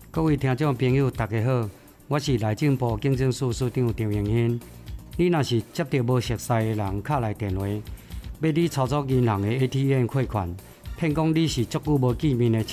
各位听众朋友，大家好，我是内政部警政署署长张荣兴。你若是接到无熟悉的人敲来电话，要你操作银行的 ATM 汇款，骗讲你是足久无见面的